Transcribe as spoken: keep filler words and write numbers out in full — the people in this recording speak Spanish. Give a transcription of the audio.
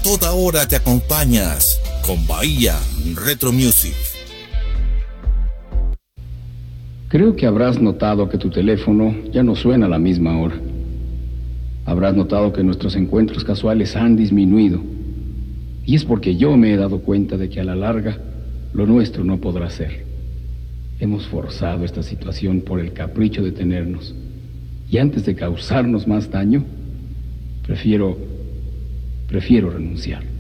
toda hora te acompañas con Bahía Retro Music. Creo que habrás notado que tu teléfono ya no suena a la misma hora. Habrás notado que nuestros encuentros casuales han disminuido. Y es porque yo me he dado cuenta de que a la larga lo nuestro no podrá ser. Hemos forzado esta situación por el capricho de tenernos. Y antes de causarnos más daño, prefiero, prefiero renunciar.